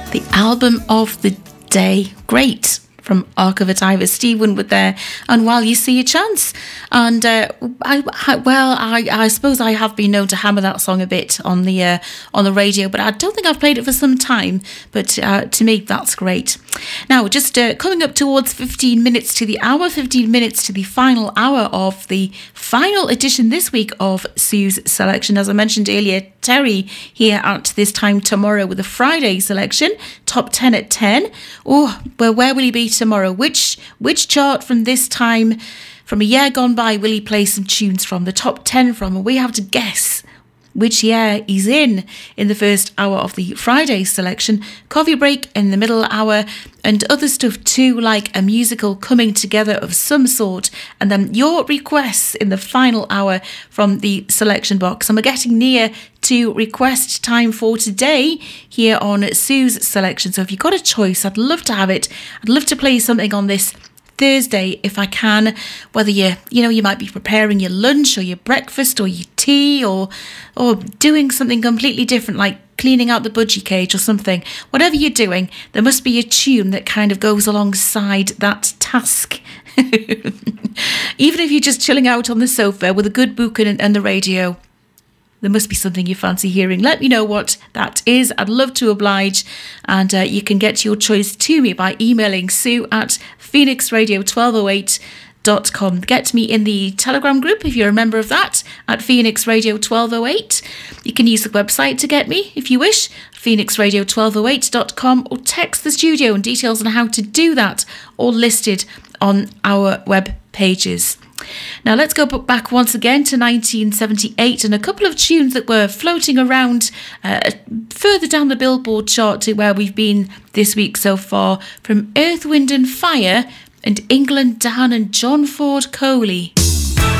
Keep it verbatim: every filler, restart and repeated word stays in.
The album of the day. Great. From Ark of a Diver, Steve Winwood there, and While You See a Chance. And uh, I, I, well, I, I suppose I have been known to hammer that song a bit on the uh, on the radio, but I don't think I've played it for some time. But uh, to me, that's great. Now, just uh, coming up towards fifteen minutes to the hour, fifteen minutes to the final hour of the final edition this week of Sue's Selection. As I mentioned earlier, Terry here at this time tomorrow with a Friday selection, top ten at ten. Oh, well, where will he be tomorrow? Which which chart from this time, from a year gone by, will he play some tunes from, the top ten from? And we have to guess which year he's in in the first hour of the Friday selection. Coffee break in the middle hour, and other stuff too, like a musical coming together of some sort, and then your requests in the final hour from the selection box. And we're getting near to request time for today here on Sue's Selection. So if you've got a choice, I'd love to have it. I'd love to play something on this Thursday if I can, whether you you know you might be preparing your lunch or your breakfast or your tea, or or doing something completely different, like cleaning out the budgie cage or something. Whatever you're doing, there must be a tune that kind of goes alongside that task. Even if you're just chilling out on the sofa with a good book and, and the radio, there must be something you fancy hearing. Let me know what that is. I'd love to oblige. And uh, you can get your choice to me by emailing sue at phoenix radio twelve oh eight dot com. Get me in the Telegram group if you're a member of that at Phoenix Radio twelve oh eight. You can use the website to get me if you wish, phoenix radio twelve oh eight dot com, or text the studio, and details on how to do that all listed on our web pages. Now let's go back once again to nineteen seventy-eight and a couple of tunes that were floating around uh, further down the Billboard chart to where we've been this week so far, from Earth, Wind and Fire and England Down and John Ford Coley.